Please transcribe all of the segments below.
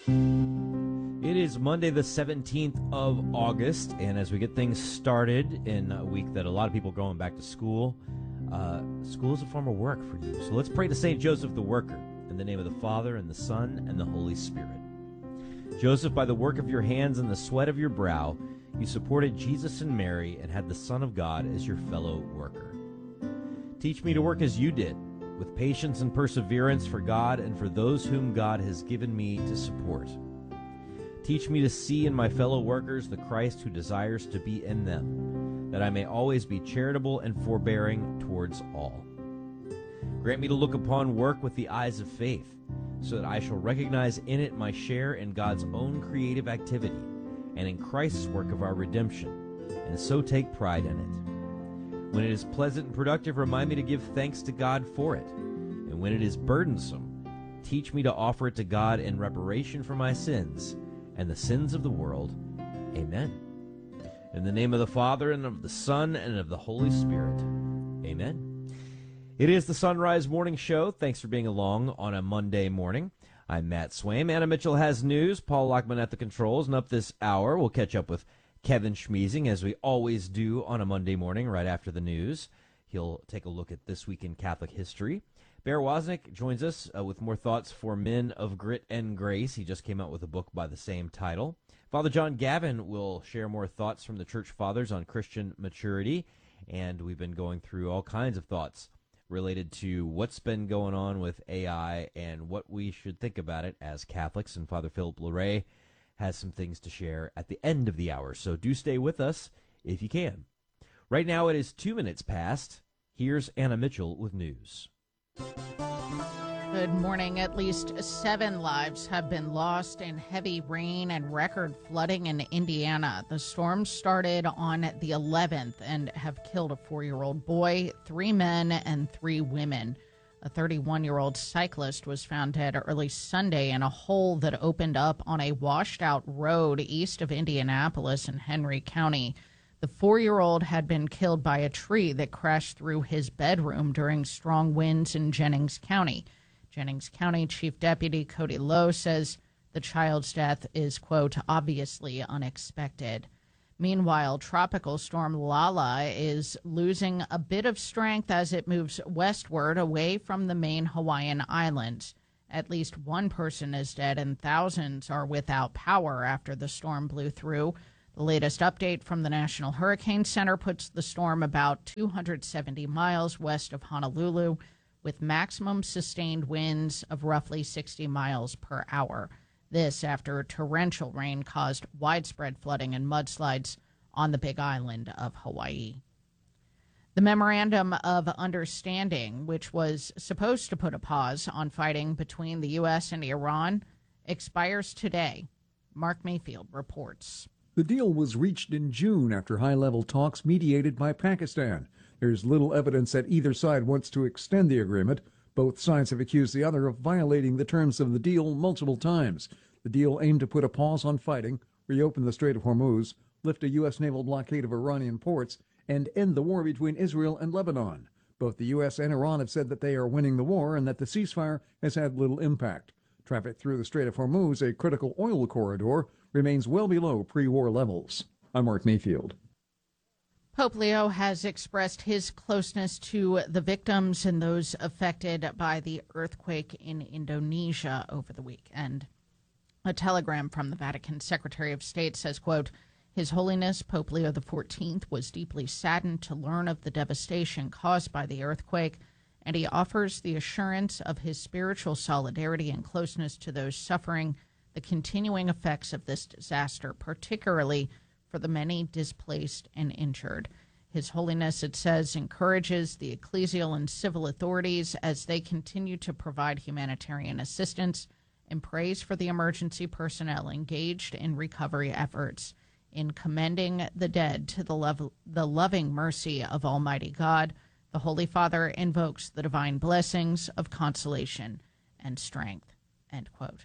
It is Monday, the 17th of August, and as we get things started in a week that a lot of people are going back to school, school is a form of work for you. So let's pray to St. Joseph the Worker, in the name of the Father, and the Son, and the Holy Spirit. Joseph, by the work of your hands and the sweat of your brow, you supported Jesus and Mary and had the Son of God as your fellow worker. Teach me to work as you did, with patience and perseverance for God and for those whom God has given me to support. Teach me to see in my fellow workers the Christ who desires to be in them, that I may always be charitable and forbearing towards all. Grant me to look upon work with the eyes of faith, so that I shall recognize in it my share in God's own creative activity and in Christ's work of our redemption, and so take pride in it. When it is pleasant and productive, remind me to give thanks to God for it. And when it is burdensome, teach me to offer it to God in reparation for my sins and the sins of the world. Amen. In the name of the Father, and of the Son, and of the Holy Spirit. Amen. It is the Sunrise Morning Show. Thanks for being along on a Monday morning. I'm Matt Swaim. Anna Mitchell has news. Paul Lockman at the controls. And up this hour, we'll catch up with Kevin Schmeezing, as we always do on a Monday morning right after the news. He'll take a look at This Week in Catholic History. Bear Wozniak joins us with more thoughts for men of grit and grace. He just came out with a book by the same title. Father John Gavin will share more thoughts from the Church Fathers on Christian maturity, and we've been going through all kinds of thoughts related to what's been going on with AI and what we should think about it as Catholics. And Father Philip Larray has some things to share at the end of the hour, so do stay with us if you can. Right now it is 2 minutes past. Here's Anna Mitchell with news. Good morning. At least 7 lives have been lost in heavy rain and record flooding in Indiana. The storm started on the 11th and have killed a 4-year-old boy, 3 men, and 3 women. A 31-year-old cyclist was found dead early Sunday in a hole that opened up on a washed-out road east of Indianapolis in Henry County. The 4-year-old had been killed by a tree that crashed through his bedroom during strong winds in Jennings County. Jennings County Chief Deputy Cody Lowe says the child's death is, quote, obviously unexpected. Meanwhile, Tropical Storm Lala is losing a bit of strength as it moves westward away from the main Hawaiian islands. At least 1 person is dead and thousands are without power after the storm blew through. The latest update from the National Hurricane Center puts the storm about 270 miles west of Honolulu, with maximum sustained winds of roughly 60 miles per hour. This after torrential rain caused widespread flooding and mudslides on the Big Island of Hawaii. The Memorandum of Understanding, which was supposed to put a pause on fighting between the U.S. and Iran, expires today. Mark Mayfield reports. The deal was reached in June after high-level talks mediated by Pakistan. There's little evidence that either side wants to extend the agreement. Both sides have accused the other of violating the terms of the deal multiple times. The deal aimed to put a pause on fighting, reopen the Strait of Hormuz, lift a U.S. naval blockade of Iranian ports, and end the war between Israel and Lebanon. Both the U.S. and Iran have said that they are winning the war and that the ceasefire has had little impact. Traffic through the Strait of Hormuz, a critical oil corridor, remains well below pre-war levels. I'm Mark Mayfield. Pope Leo has expressed his closeness to the victims and those affected by the earthquake in Indonesia over the weekend. A telegram from the Vatican Secretary of State says, quote, His Holiness Pope Leo XIV was deeply saddened to learn of the devastation caused by the earthquake, and he offers the assurance of his spiritual solidarity and closeness to those suffering the continuing effects of this disaster, particularly for the many displaced and injured. His Holiness, it says, encourages the ecclesial and civil authorities as they continue to provide humanitarian assistance and prays for the emergency personnel engaged in recovery efforts. In commending the dead to the loving mercy of Almighty God, the Holy Father invokes the divine blessings of consolation and strength, end quote.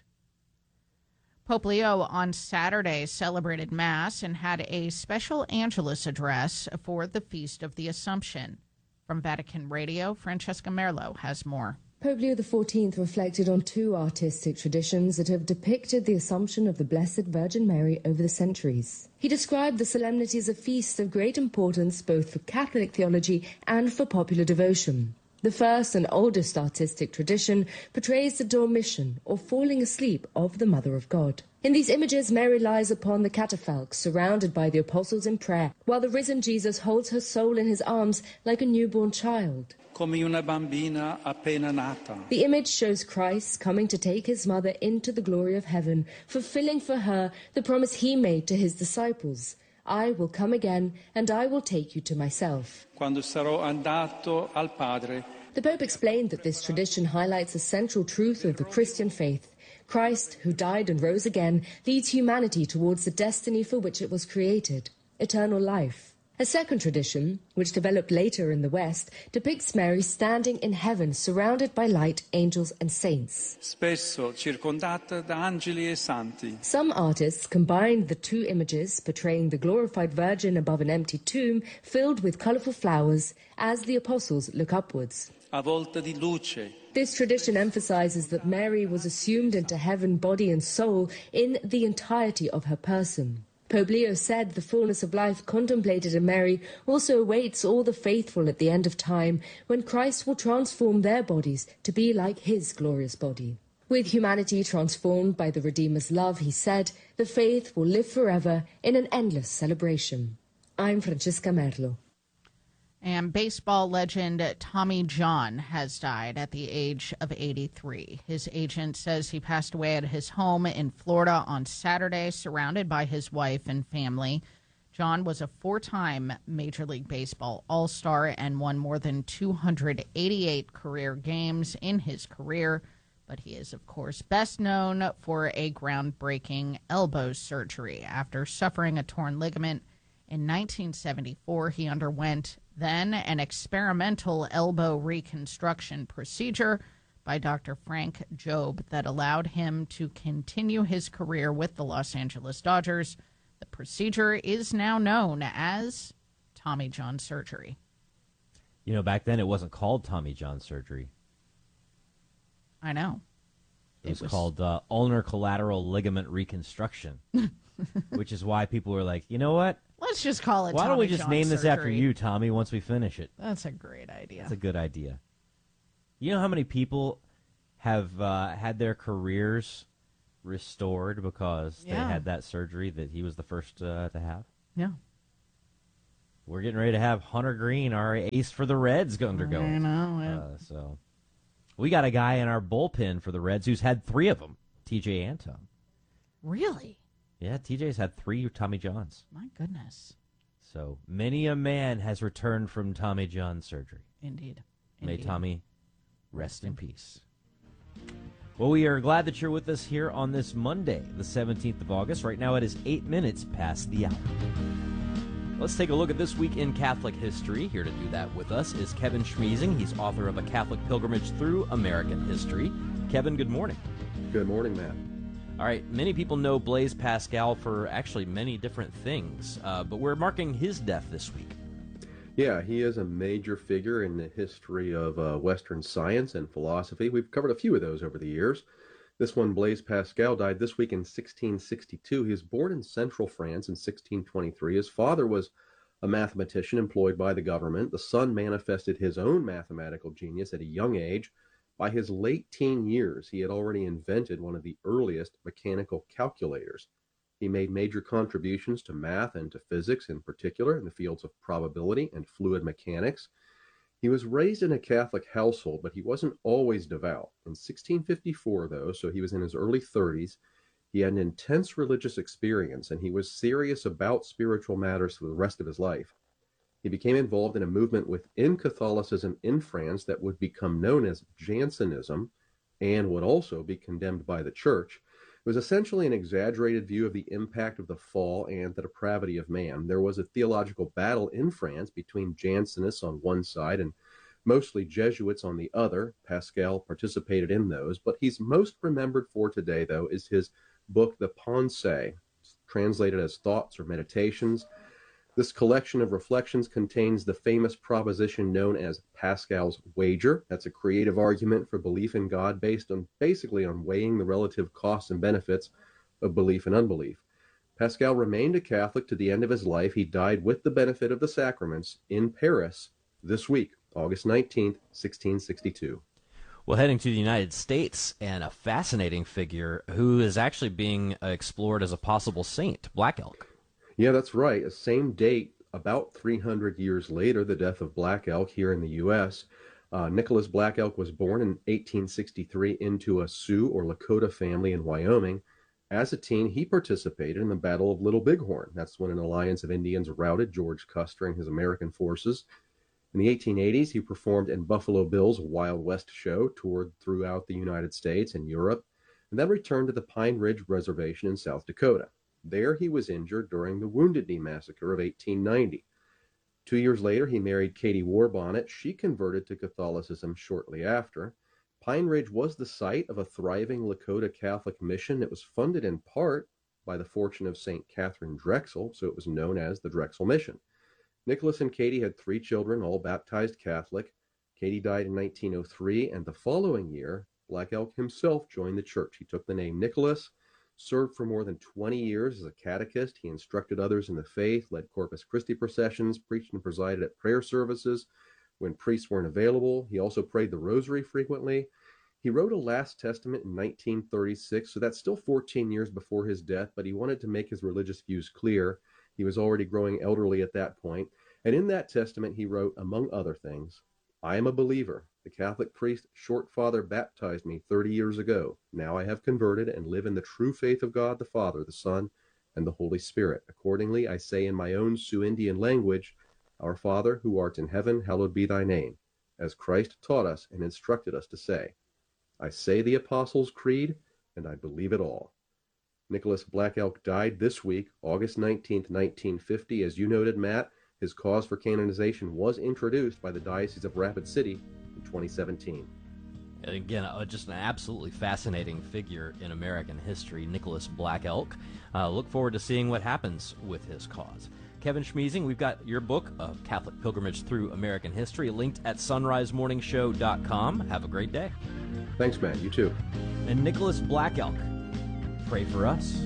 Pope Leo on Saturday celebrated Mass and had a special Angelus address for the Feast of the Assumption. From Vatican Radio, Francesca Merlo has more. Pope Leo XIV reflected on two artistic traditions that have depicted the Assumption of the Blessed Virgin Mary over the centuries. He described the solemnity as a feast of great importance both for Catholic theology and for popular devotion. The first and oldest artistic tradition portrays the dormition, or falling asleep, of the Mother of God. In these images, Mary lies upon the catafalque, surrounded by the apostles in prayer, while the risen Jesus holds her soul in his arms like a newborn child. Come una bambina appena nata. The image shows Christ coming to take his mother into the glory of heaven, fulfilling for her the promise he made to his disciples. I will come again, and I will take you to myself. Quando sarò andato al Padre. The Pope explained that this tradition highlights a central truth of the Christian faith. Christ, who died and rose again, leads humanity towards the destiny for which it was created, eternal life. A second tradition, which developed later in the West, depicts Mary standing in heaven, surrounded by light, angels and saints. Spesso circondata da angeli e santi. Some artists combined the two images, portraying the glorified Virgin above an empty tomb filled with colourful flowers, as the apostles look upwards. A volta di luce. This tradition emphasizes that Mary was assumed into heaven, body and soul, in the entirety of her person. Pope Leo said the fullness of life contemplated in Mary also awaits all the faithful at the end of time, when Christ will transform their bodies to be like his glorious body. With humanity transformed by the Redeemer's love, he said, the faith will live forever in an endless celebration. I'm Francesca Merlo. And baseball legend Tommy John has died at the age of 83. His agent says he passed away at his home in Florida on Saturday, surrounded by his wife and family. John was a four-time Major League Baseball All-Star and won more than 288 career games in his career. But he is, of course, best known for a groundbreaking elbow surgery. After suffering a torn ligament in 1974, he underwent then an experimental elbow reconstruction procedure by Dr. Frank Jobe that allowed him to continue his career with the Los Angeles Dodgers. The procedure is now known as Tommy John surgery. You know, back then it wasn't called Tommy John surgery. I know. It was called ulnar collateral ligament reconstruction, which is why people were like, you know what? Let's just call it Why don't we Tommy just John name this after surgery. you, Tommy, once we finish it? That's a great idea. That's a good idea. You know how many people have had their careers restored because they had that surgery that he was the first to have? Yeah. We're getting ready to have Hunter Green, our ace for the Reds, undergo. I know. So we got a guy in our bullpen for the Reds who's had three of them, TJ Antone. Really? Yeah, TJ's had three Tommy Johns. My goodness. So many a man has returned from Tommy John surgery. Indeed. May Tommy rest in peace. Well, we are glad that you're with us here on this Monday, the 17th of August. Right now it is 8 minutes past the hour. Let's take a look at this week in Catholic history. Here to do that with us is Kevin Schmiesing. He's author of A Catholic Pilgrimage Through American History. Kevin, good morning. Good morning, Matt. All right, many people know Blaise Pascal for actually many different things, but we're marking his death this week. Yeah, he is a major figure in the history of Western science and philosophy. We've covered a few of those over the years. This one, Blaise Pascal, died this week in 1662. He was born in central France in 1623. His father was a mathematician employed by the government. The son manifested his own mathematical genius at a young age. By his late teen years, he had already invented one of the earliest mechanical calculators. He made major contributions to math and to physics, in particular in the fields of probability and fluid mechanics. He was raised in a Catholic household, but he wasn't always devout. In 1654, though, so he was in his early 30s, he had an intense religious experience, and he was serious about spiritual matters for the rest of his life. He became involved in a movement within Catholicism in France that would become known as Jansenism and would also be condemned by the Church. It was essentially an exaggerated view of the impact of the fall and the depravity of man. There was a theological battle in France between Jansenists on one side and mostly Jesuits on the other. Pascal participated in those, but he's most remembered for today, though, is his book, The Pensées, translated as Thoughts or Meditations. This collection of reflections contains the famous proposition known as Pascal's wager. That's a creative argument for belief in God based on basically on weighing the relative costs and benefits of belief and unbelief. Pascal remained a Catholic to the end of his life. He died with the benefit of the sacraments in Paris this week, August 19th, 1662. Well, heading to the United States, and a fascinating figure who is actually being explored as a possible saint, Black Elk. Yeah, that's right. The same date, about 300 years later, the death of Black Elk here in the U.S. Nicholas Black Elk was born in 1863 into a Sioux or Lakota family in Wyoming. As a teen, he participated in the Battle of Little Bighorn. That's when an alliance of Indians routed George Custer and his American forces. In the 1880s, he performed in Buffalo Bill's Wild West show, toured throughout the United States and Europe, and then returned to the Pine Ridge Reservation in South Dakota. There he was injured during the Wounded Knee Massacre of 1890. 2 years later, he married Katie Warbonnet. She converted to Catholicism shortly after. Pine Ridge was the site of a thriving Lakota Catholic mission. It was funded in part by the fortune of St. Catherine Drexel, so it was known as the Drexel Mission. Nicholas and Katie had 3 children, all baptized Catholic. Katie died in 1903, and the following year, Black Elk himself joined the church. He took the name Nicholas, served for more than 20 years as a catechist. He instructed others in the faith, led Corpus Christi processions, preached and presided at prayer services when priests weren't available. He also prayed the rosary frequently. He wrote a last testament in 1936, so that's still 14 years before his death, but he wanted to make his religious views clear. He was already growing elderly at that point. And in that testament, he wrote, among other things, I am a believer. The Catholic priest Shortfather baptized me 30 years ago. Now I have converted and live in the true faith of God the Father, the Son, and the Holy Spirit. Accordingly, I say in my own Sioux Indian language, Our Father, who art in heaven, hallowed be thy name, as Christ taught us and instructed us to say. I say the Apostles' Creed, and I believe it all. Nicholas Black Elk died this week, August 19th, 1950. As you noted, Matt, his cause for canonization was introduced by the Diocese of Rapid City in 2017. And again, just an absolutely fascinating figure in American history, Nicholas Black Elk. Look forward to seeing what happens with his cause. Kevin Schmeezing, we've got your book of Catholic Pilgrimage Through American History linked at sunrisemorningshow.com. Have a great day. Thanks, Matt. You too. And Nicholas Black Elk, pray for us.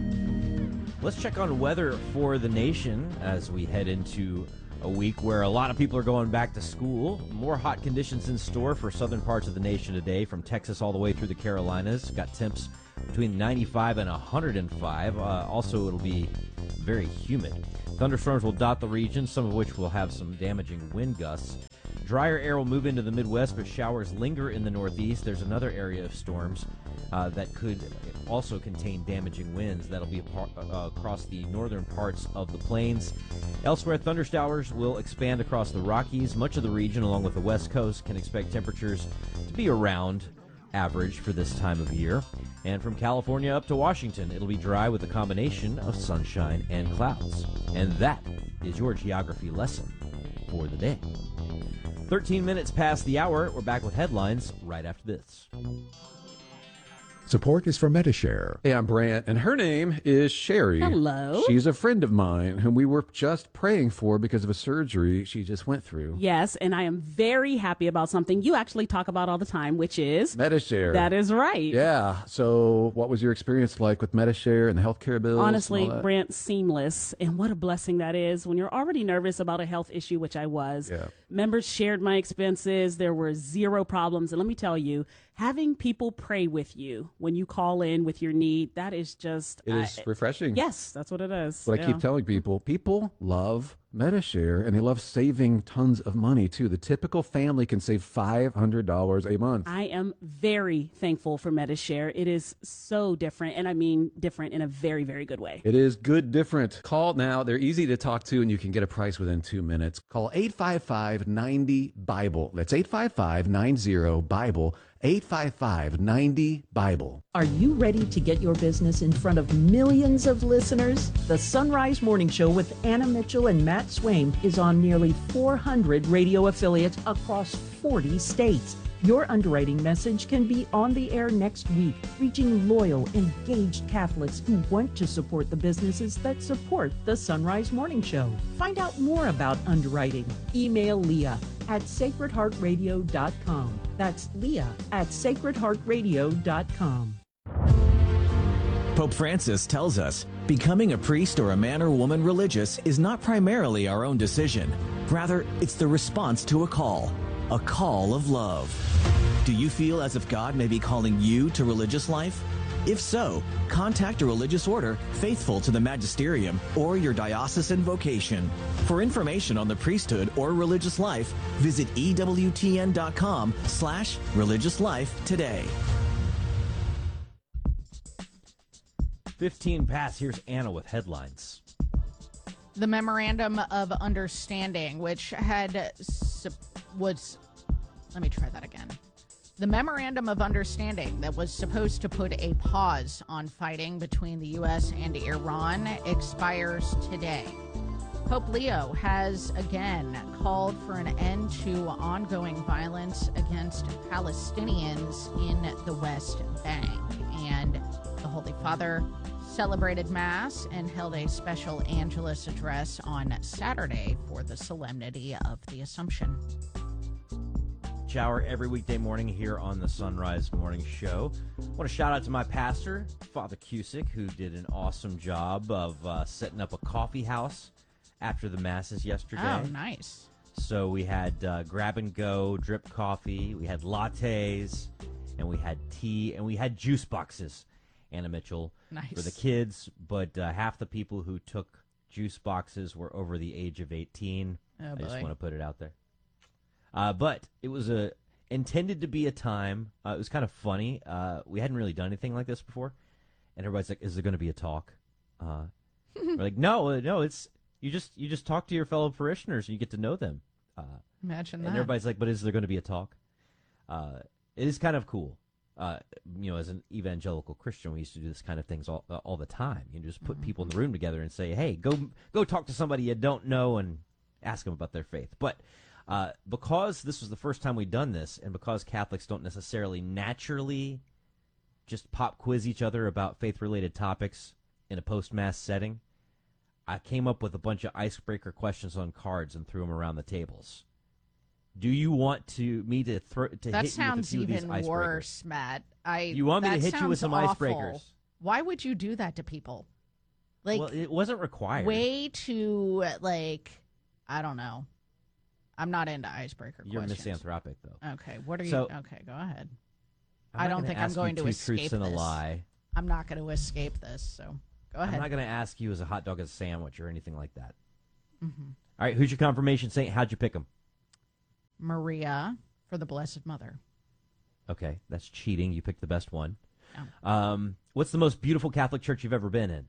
Let's check on weather for the nation as we head into a week where a lot of people are going back to school. More hot conditions in store for southern parts of the nation today, from Texas all the way through the Carolinas. Got temps between 95 and 105. Also, it'll be very humid. Thunderstorms will dot the region, some of which will have some damaging wind gusts. Drier air will move into the Midwest, but showers linger in the Northeast. There's another area of storms that could also contain damaging winds. That'll be across the northern parts of the plains. Elsewhere, thundershowers will expand across the Rockies. Much of the region, along with the West Coast, can expect temperatures to be around average for this time of year. And from California up to Washington, it'll be dry with a combination of sunshine and clouds. And that is your geography lesson for the day. 13 minutes past the hour. We're back with headlines right after this. Support is from Medi-Share. Hey, I'm Brant, and her name is Sherry. Hello. She's a friend of mine whom we were just praying for because of a surgery she just went through. Yes, and I am very happy about something you actually talk about all the time, which is Medi-Share. That is right. Yeah. So what was your experience like with Medi-Share and the healthcare bills? Honestly, Brant, seamless. And what a blessing that is when you're already nervous about a health issue, which I was. Yeah. Members shared my expenses. There were zero problems. And let me tell you, having people pray with you when you call in with your need, that is just... It is refreshing. Yes, that's what it is. But I keep telling people love Medi-Share, and they love saving tons of money, too. The typical family can save $500 a month. I am very thankful for Medi-Share. It is so different, and I mean different in a very, very good way. It is good different. Call now. They're easy to talk to, and you can get a price within 2 minutes. Call 855-90-BIBLE. That's 855-90-BIBLE. 855-90-BIBLE. Are you ready to get your business in front of millions of listeners? The Sunrise Morning Show with Anna Mitchell and Matt Swaim is on nearly 400 radio affiliates across 40 states. Your underwriting message can be on the air next week, reaching loyal, engaged Catholics who want to support the businesses that support the Sunrise Morning Show. Find out more about underwriting. Email Leah at sacredheartradio.com. That's Leah at sacredheartradio.com. Pope Francis tells us becoming a priest or a man or woman religious is not primarily our own decision. Rather, it's the response to a call of love. Do you feel as if God may be calling you to religious life? If so, contact a religious order faithful to the magisterium or your diocesan vocation. For information on the priesthood or religious life, visit EWTN.com/religious life today. 15 past. Here's Anna with headlines. The Memorandum of Understanding, which had let me try that again. The Memorandum of Understanding that was supposed to put a pause on fighting between the U.S. and Iran expires today. Pope Leo has again called for an end to ongoing violence against Palestinians in the West Bank. And the Holy Father celebrated Mass and held a special Angelus address on Saturday for the Solemnity of the Assumption. Shower every weekday morning here on the Sunrise Morning Show. I want to shout out to my pastor, Father Cusick, who did an awesome job of setting up a coffee house after the Masses yesterday. Oh, nice. So we had grab-and-go drip coffee, we had lattes, and we had tea, and we had juice boxes, Anna Mitchell, nice. For the kids. But half the people who took juice boxes were over the age of 18. Oh, I boy. just want to put it out there. But it was intended to be a time. It was kind of funny. We hadn't really done anything like this before, and everybody's like, "Is there going to be a talk?" We're like, "No. It's you just talk to your fellow parishioners and you get to know them." Imagine that. And everybody's like, "But is there going to be a talk?" It is kind of cool. As an evangelical Christian, we used to do this kind of things all the time. You just put people in the room together and say, "Hey, go talk to somebody you don't know and ask them about their faith." But because this was the first time we'd done this, and because Catholics don't necessarily naturally just pop quiz each other about faith-related topics in a post-Mass setting, I came up with a bunch of icebreaker questions on cards and threw them around the tables. Do you want me to hit you with a few of these icebreakers? That sounds even worse, Matt. You want me to hit you with some awful. icebreakers? Why would you do that to people? Well, it wasn't required. Way too, I don't know. I'm not into icebreaker You're questions. misanthropic, though. Okay, what are you? So, okay, go ahead. I don't think I'm going to escape truths and this. a lie. I'm not going to escape this, so go ahead. I'm not going to ask you as a hot dog as a sandwich or anything like that. Mm-hmm. All right, who's your confirmation saint? How'd you pick him? Maria for the Blessed Mother. Okay, that's cheating. You picked the best one. Oh. What's the most beautiful Catholic church you've ever been in?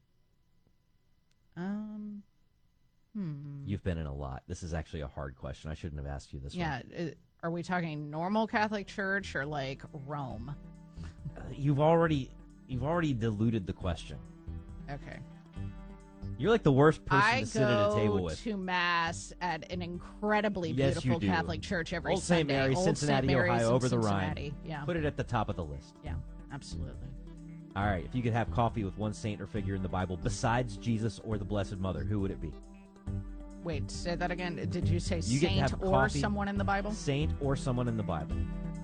You've been in a lot. This is actually a hard question. I shouldn't have asked you this one. Yeah, are we talking normal Catholic Church or like Rome? You've already diluted the question. Okay. You're like the worst person to sit at a table I go with. to Mass at an incredibly Yes, beautiful you do. Catholic church every Old St. Sunday. Mary, Old Cincinnati, St. Mary's Ohio, in over the Cincinnati. Rhine. Yeah. Put it at the top of the list. Yeah, absolutely. All right, if you could have coffee with one saint or figure in the Bible besides Jesus or the Blessed Mother, who would it be? Wait, say that again. Did you say You get to saint have or coffee, someone in the Bible? Saint or someone in the Bible.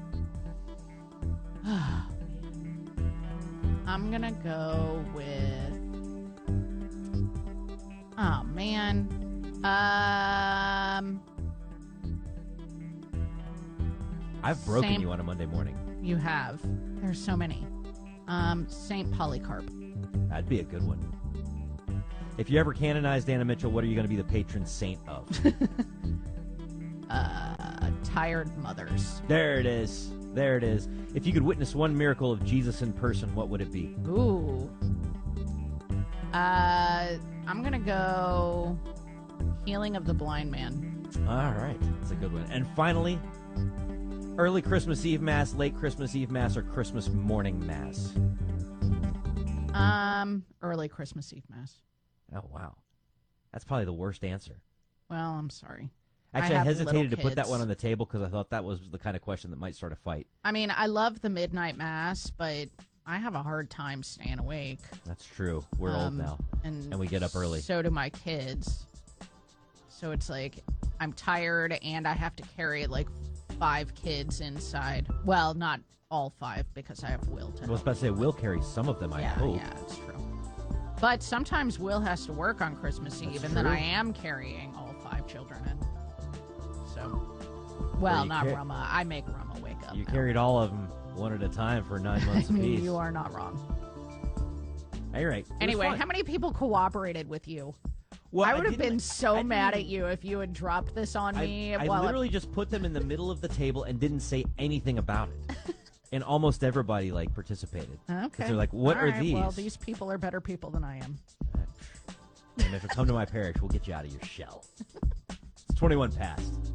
I'm going to go with... Oh, man. I've broken Saint- you on a Monday morning. You have. There's so many. Saint Polycarp. That'd be a good one. If you ever canonized Anna Mitchell, what are you going to be the patron saint of? Tired mothers. There it is. There it is. If you could witness one miracle of Jesus in person, what would it be? Ooh. I'm going to go healing of the blind man. All right. That's a good one. And finally, early Christmas Eve Mass, late Christmas Eve Mass, or Christmas morning Mass? Early Christmas Eve Mass. Oh, wow. That's probably the worst answer. Well, I'm sorry. Actually, I have hesitated to little put that kids. one on the table because I thought that was the kind of question that might start a fight. I mean, I love the midnight mass, but I have a hard time staying awake. That's true. We're old now, and we get up early. So do my kids. So it's like I'm tired, and I have to carry like 5 kids inside. Well, not all 5 because I have Will to I was help. about to say we'll carry some of them. I hope. Yeah, it's true. But sometimes Will has to work on Christmas Eve, and then true. I am carrying all 5 children in. So, well, you not ca- Rama. I make Rama wake up. You now. carried all of them one at a time for 9 months I mean, apiece. you are not wrong. All right. It was Anyway, fun. how many people cooperated with you? Well, I would have didn't- been I so didn't mad even- at you if you had dropped this on me. I while literally just put them in the middle of the table and didn't say anything about it. And almost everybody participated. Okay. 'Cause they're like, "What All are right, these?" Well, these people are better people than I am. And if you come to my parish, we'll get you out of your shell. It's 21 past.